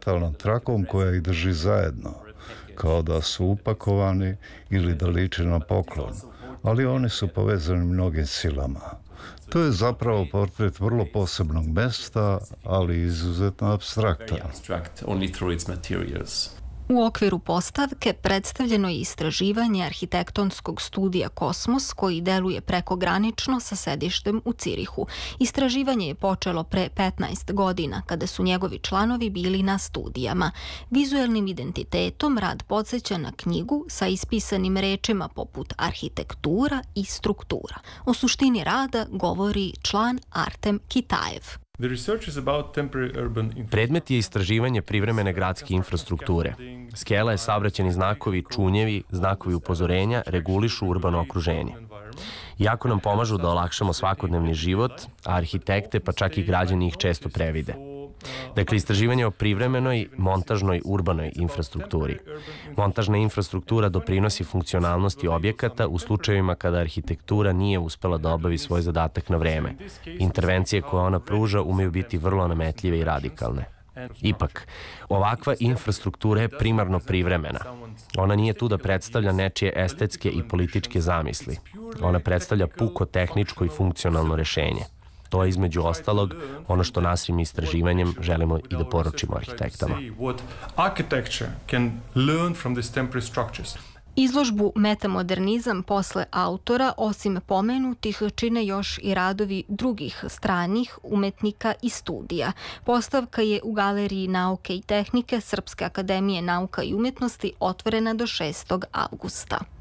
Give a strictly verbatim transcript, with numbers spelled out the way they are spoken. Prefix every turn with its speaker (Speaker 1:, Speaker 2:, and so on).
Speaker 1: metalnom trakom koja ih drži zajedno, kao da su upakovani ili da liče na poklon, ali oni su povezani mnogim silama. To je zapravo portret vrlo posebnog mesta, ali izuzetno apstraktan.
Speaker 2: U okviru postavke predstavljeno je istraživanje arhitektonskog studija Kosmos koji deluje prekogranično sa sedištem u Cirihu. Istraživanje je počelo pre petnaest godina kada su njegovi članovi bili na studijama. Vizuelnim identitetom rad podsjeća na knjigu sa ispisanim rečima poput arhitektura i struktura. O suštini rada govori član Artem Kitajev.
Speaker 3: Predmet je istraživanje privremene gradske infrastrukture. Skela je saobraćajni znakovi, čunjevi, znakovi upozorenja regulišu urbano okruženje. Jako nam pomažu da olakšamo svakodnevni život, a arhitekte pa čak i građani ih često previde. Dakle, istraživanje o privremenoj, montažnoj, urbanoj infrastrukturi. Montažna infrastruktura doprinosi funkcionalnosti objekata u slučajevima kada arhitektura nije uspela da obavi svoj zadatak na vreme. Intervencije koje ona pruža umeju biti vrlo nametljive i radikalne. Ipak, ovakva infrastruktura je primarno privremena. Ona nije tu da predstavlja nečije estetske i političke zamisli. Ona predstavlja puko tehničko i funkcionalno rešenje. To je između ostalog ono što našim istraživanjem želimo i da poručimo arhitektama.
Speaker 2: Izložbu Metamodernizam posle autora, osim pomenutih, čine još i radovi drugih stranih umetnika i studija. Postavka je u Galeriji nauke i tehnike Srpske akademije nauka i umetnosti otvorena do šestog avgusta.